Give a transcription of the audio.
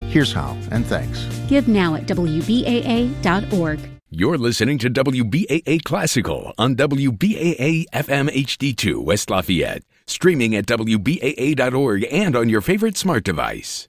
Here's how, and thanks. Give now at WBAA.org. You're listening to WBAA Classical on WBAA FM HD2 West Lafayette. Streaming at WBAA.org and on your favorite smart device.